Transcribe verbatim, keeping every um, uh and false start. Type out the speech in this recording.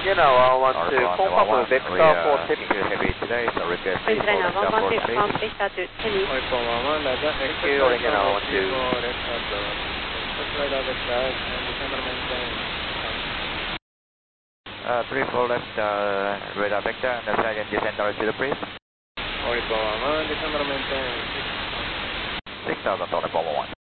Indiana one one two, confirm vector for Tennis. Heavy today, so request Please Indiana one one two, affirm Victor to Tennis. Thank you, Indiana one one two. Uh, three four left uh, radar vector and the silent descent altitude please. six thousand on the Poma one.